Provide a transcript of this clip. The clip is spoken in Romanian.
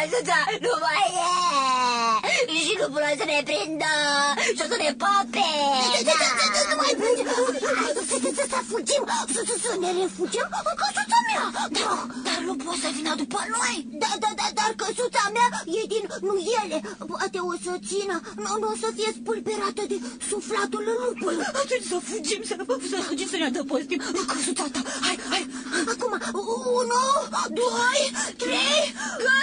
căsuța nu mai e. Și nu pot să ne prindă și o să ne pope. Nu mai plânge. Să fugim, să ne refugiem în căsuța mea. Dar nu pot să vină după noi. Dar căsuța mea e din nuiele. Poate o să țină, nu o să fie spulberată de suflatul lupului. Atunci să fugim, să ne adăpostim în căsuța ta. Hai. Acum, 1, 2, 3,